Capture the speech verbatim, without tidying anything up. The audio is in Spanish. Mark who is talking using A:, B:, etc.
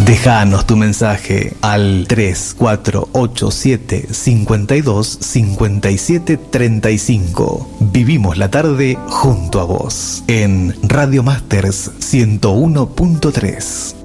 A: Déjanos tu mensaje al tres cuatro ocho siete cinco dos cinco siete tres cinco. Vivimos la tarde junto a vos en Radio Masters ciento uno punto tres.